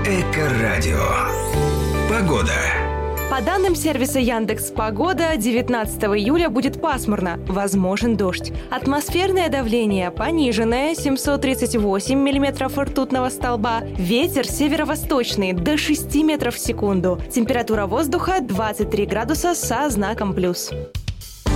Эко-радио. Погода. По данным сервиса Яндекс.Погода, 19 июля будет пасмурно, возможен дождь. Атмосферное давление пониженное, 738 миллиметров ртутного столба. Ветер северо-восточный, до 6 метров в секунду. Температура воздуха 23 градуса со знаком плюс.